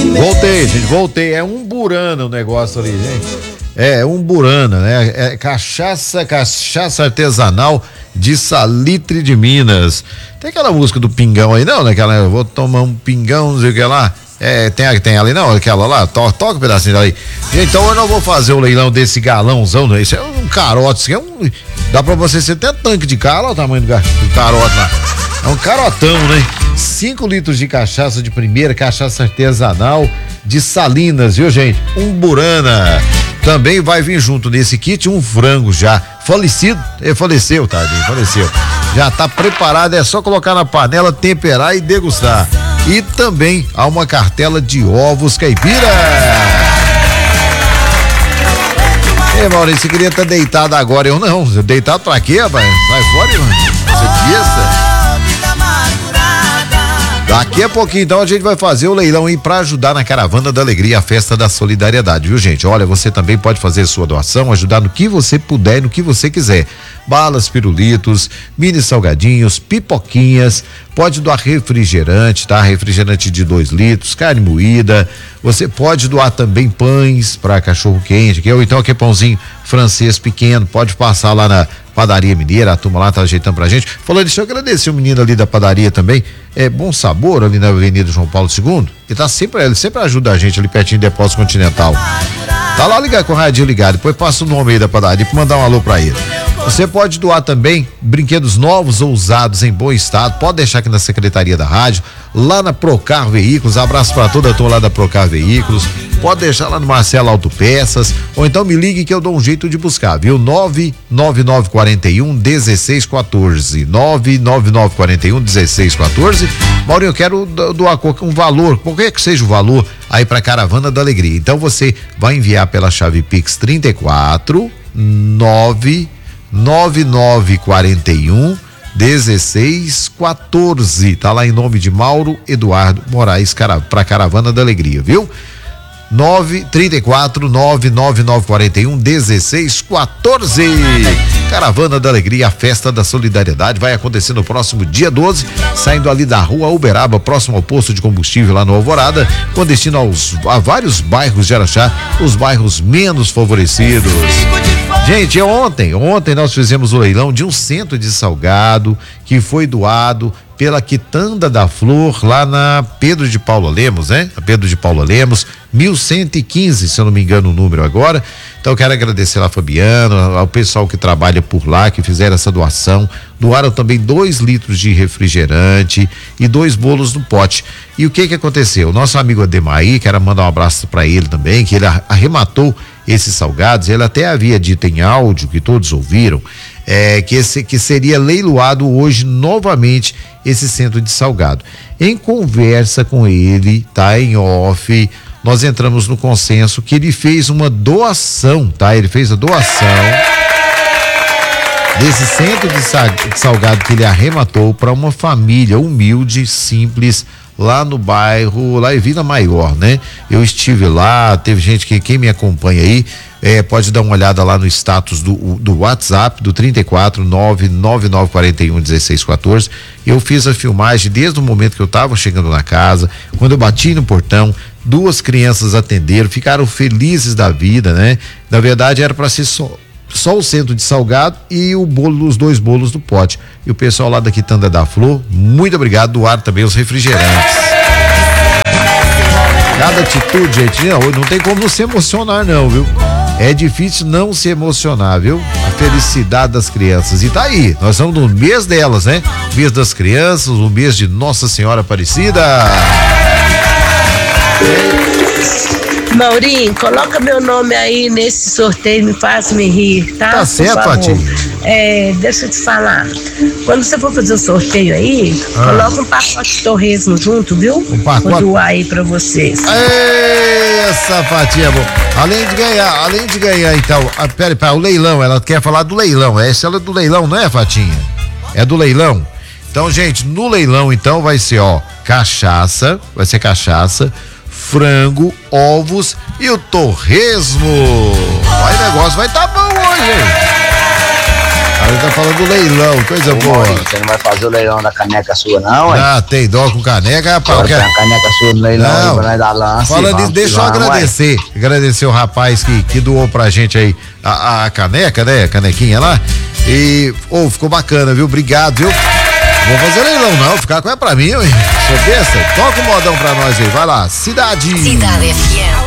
Voltei, gente, voltei. É um burana o negócio ali, gente. É um burana, né? É cachaça artesanal de Salitre de Minas. Tem aquela música do Pingão aí, não, né? Aquela, vou tomar um pingão, não sei o que lá. É, tem ali, não, aquela lá, toca um pedacinho dali. Gente, então eu não vou fazer o leilão desse galãozão, né? Isso é um carote, isso é um, dá pra você ser até tanque de carro, olha o tamanho do carote lá. É um carotão, né? 5 litros de cachaça de primeira, cachaça artesanal de Salinas, viu, gente? Um burana. Também vai vir junto nesse kit um frango já falecido, faleceu, tadinho, faleceu. Já tá preparado, é só colocar na panela, temperar e degustar. E também há uma cartela de ovos caipira. Ei, Maurício, você queria estar deitado agora, eu não. Deitado pra quê, rapaz? Vai fora, mano. Você pensa? Daqui a pouquinho, então, a gente vai fazer o leilão aí pra ajudar na Caravana da Alegria, a festa da solidariedade, viu, gente? Olha, você também pode fazer sua doação, ajudar no que você puder, no que você quiser. Balas, pirulitos, mini salgadinhos, pipoquinhas, pode doar refrigerante, tá? Refrigerante de 2 litros, carne moída. Você pode doar também pães para cachorro quente, ou então aquele pãozinho francês pequeno, pode passar lá na Padaria Mineira, a turma lá tá ajeitando pra gente. Falando disso, eu agradecer o menino ali da padaria também, Bom Sabor, ali na Avenida João Paulo II, ele sempre ajuda a gente ali pertinho do Depósito Continental. Tá lá ligado com o rádio ligado, depois passa o nome aí da padaria pra mandar um alô pra ele. Você pode doar também brinquedos novos ou usados em bom estado, pode deixar aqui na Secretaria da Rádio, lá na Procar Veículos, abraço pra toda a turma lá da Procar Veículos, pode deixar lá no Marcelo Autopeças, ou então me ligue que eu dou um jeito de buscar, viu? 99941-1614, 99941-1614. Maurinho, eu quero doar um valor, qualquer que seja o valor, aí pra Caravana da Alegria. Então você vai enviar pela chave Pix 34 99941 1614, tá lá em nome de Mauro Eduardo Moraes para Caravana da Alegria, viu? 34 99941 1614. Caravana da Alegria, a festa da solidariedade vai acontecer no próximo dia 12, saindo ali da rua Uberaba, próximo ao posto de combustível lá no Alvorada, com destino a vários bairros de Araxá, os bairros menos favorecidos. Gente, ontem nós fizemos o leilão de um centro de salgado que foi doado pela Quitanda da Flor, lá na Pedro de Paula Lemos, né? A Pedro de Paula Lemos, 1115, se eu não me engano o número agora. Então eu quero agradecer a Fabiano, ao pessoal que trabalha por lá, que fizeram essa doação. Doaram também 2 litros de refrigerante e 2 bolos no pote. E o que aconteceu? O nosso amigo Ademaí, quero mandar um abraço para ele também, que ele arrematou esses salgados. Ele até havia dito em áudio, que todos ouviram, que seria leiloado hoje novamente esse centro de salgado. Em conversa com ele, tá, em off, nós entramos no consenso que ele fez uma doação, tá? Ele fez a doação desse centro de salgado que ele arrematou para uma família humilde, simples, lá no bairro, lá em Vila Maior, né? Eu estive lá, teve gente que, quem me acompanha aí, pode dar uma olhada lá no status do WhatsApp, do 34 99941 1614. Eu fiz a filmagem desde o momento que eu estava chegando na casa, quando eu bati no portão, 2 crianças atenderam, ficaram felizes da vida, né? Na verdade era para ser só o centro de salgado e os 2 bolos do pote. E o pessoal lá da Quitanda da Flor, muito obrigado, doaram também os refrigerantes. Cada atitude, gente, não tem como não se emocionar não, viu? É difícil não se emocionar, viu? A felicidade das crianças. E tá aí, nós estamos no mês delas, né? Mês das crianças, o mês de Nossa Senhora Aparecida. Maurinho, coloca meu nome aí nesse sorteio, me faz me rir, tá? Tá certo, Patinho. Deixa eu te falar. Quando você for fazer o sorteio aí, coloca um pacote de torresmo junto, viu? Um pacote? Vou doar aí pra vocês. Essa fatia é boa. Além de ganhar, então, pera, o leilão, ela quer falar do leilão. Essa é do leilão, não é, Fatinha? É do leilão? Então, gente, no leilão, então, vai ser, cachaça, frango, ovos e o torresmo. O negócio vai tá bom hoje, hein? Ele tá falando do leilão, coisa boa. Você não vai fazer o leilão da caneca sua, não, ué? Ah, tem dó com caneca, rapaz. Tem a caneca sua no leilão não, aí pra nós dar lance. Falando isso, deixa eu agradecer. Agradecer o rapaz que doou pra gente aí a caneca, né? A canequinha lá. E, ficou bacana, viu? Obrigado, viu? Vou fazer leilão, não. Ficar com é pra mim, hein? Sou besta. Toca o modão pra nós aí. Vai lá. Cidade. Cidade FM.